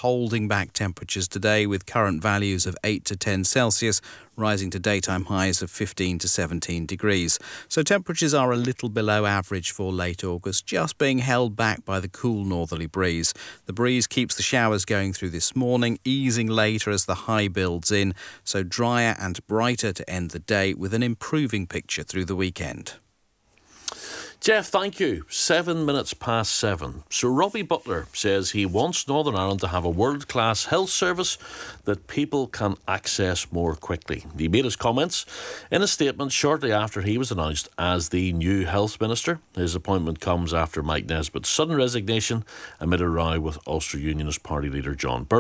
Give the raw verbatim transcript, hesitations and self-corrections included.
holding back temperatures today with current values of eight to ten Celsius, rising to daytime highs of fifteen to seventeen degrees. So temperatures are a little below average for late August, just being held back by the cool northerly breeze. The breeze keeps the showers going through this morning, easing later as the high builds in, so drier and brighter to end the day with an improving picture through the weekend. Jeff, thank you. Seven minutes past seven. So Robbie Butler says he wants Northern Ireland to have a world-class health service that people can access more quickly. He made his comments in a statement shortly after he was announced as the new health minister. His appointment comes after Mike Nesbitt's sudden resignation amid a row with Ulster Unionist Party leader John Burke.